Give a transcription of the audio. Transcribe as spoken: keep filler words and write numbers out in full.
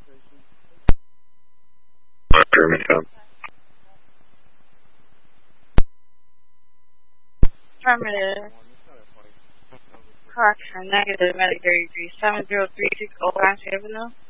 Affirmative. Correction, negative Medicare degree seven zero three six Old Ranch Avenue.